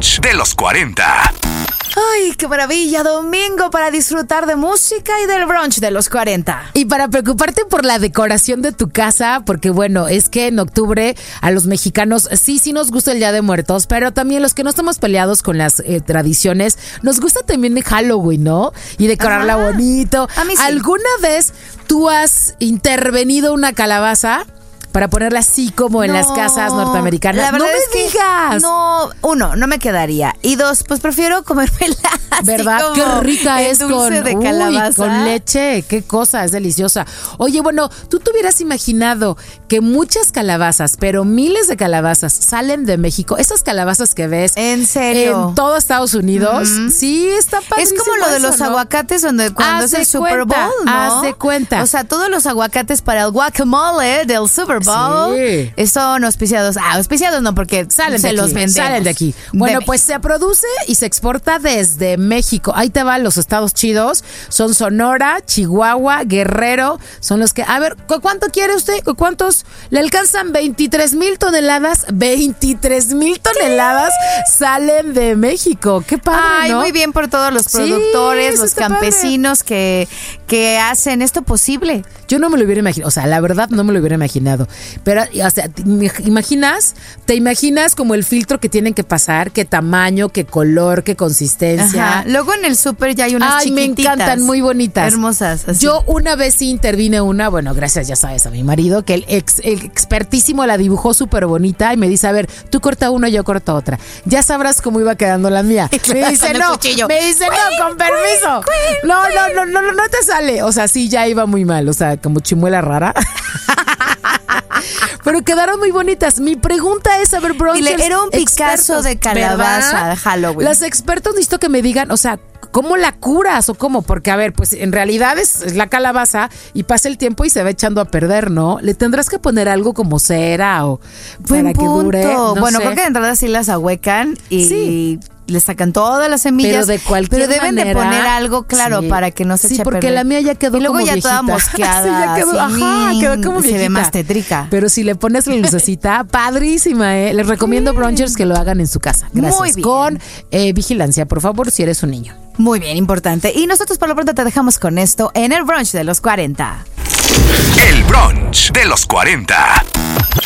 brunch de los 40. Ay, qué maravilla, domingo para disfrutar de música y del brunch de los 40. Y para preocuparte por la decoración de tu casa, porque bueno, es que en octubre a los mexicanos sí nos gusta el Día de Muertos, pero también los que no estamos peleados con las tradiciones, nos gusta también el Halloween, ¿no? Y decorarla bonito. A mí sí. ¿Alguna vez tú has intervenido una calabaza para ponerla así como en las casas norteamericanas? La verdad no es me que digas. no, uno, no me quedaría. Y dos, pues prefiero comérmela así ¿Verdad? como Qué rica en es dulce con, de calabaza. con leche. Qué cosa, es deliciosa. Oye, bueno, tú te hubieras imaginado que muchas calabazas, pero miles de calabazas salen de México. Esas calabazas que ves ¿En serio? en todo Estados Unidos. Sí, está padrísimo. Es como lo de los eso, ¿no? aguacates cuando es el Super Bowl, ¿no? Haz de cuenta. O sea, todos los aguacates para el guacamole del Super Bowl son auspiciados. Auspiciados no, porque Salen se de los aquí, vendemos. salen de aquí. Bueno, pues se produce y se exporta desde México. Ahí te van los estados chidos. Son Sonora, Chihuahua, Guerrero. Son los que... A ver, ¿cuánto quiere usted? ¿Cuántos? ¿Le alcanzan 23,000 toneladas? 23,000 toneladas salen de México. Qué padre, Ay, ¿no? muy bien por todos los productores, eso los está campesinos que hacen esto posible. Yo no me lo hubiera imaginado, o sea, la verdad no me lo hubiera imaginado. Pero, o sea, ¿te imaginas como el filtro que tienen que pasar? ¿Qué tamaño, qué color, qué consistencia? Ajá. Luego en el súper ya hay unas chiquititas. Me encantan, muy bonitas. Hermosas. Así. Yo una vez sí intervine bueno, gracias, ya sabes, a mi marido, que el expertísimo la dibujó súper bonita y me dice, a ver, tú corta uno, yo corto otra. Ya sabrás cómo iba quedando la mía. Me dice, no, con permiso. No te sale. O sea, sí, ya iba muy mal, o sea, como chimuela rara. Pero quedaron muy bonitas. Mi pregunta es, a ver, brunchers, era un Picasso de calabaza de Halloween. Los expertos necesito que me digan, o sea, ¿cómo la curas o cómo? Porque, a ver, pues en realidad es la calabaza y pasa el tiempo y se va echando a perder, ¿no? ¿Le tendrás que poner algo como cera o para que dure? No bueno, sé. creo que de entrada sí las ahuecan y... Sí. Le sacan todas las semillas. Pero deben manera, de poner algo claro para que no se eche a perder. Sí, porque la mía ya quedó y luego como ya viejita. toda mosqueada. Sí, ya quedó, quedó como se viejita. ve más tétrica. Pero si le pones la lucecita, padrísima, ¿eh? Les recomiendo brunchers que lo hagan en su casa. Gracias. Muy bien. Con vigilancia, por favor, si eres un niño. Muy bien, importante. Y nosotros por lo pronto te dejamos con esto en el brunch de los 40. El brunch de los 40.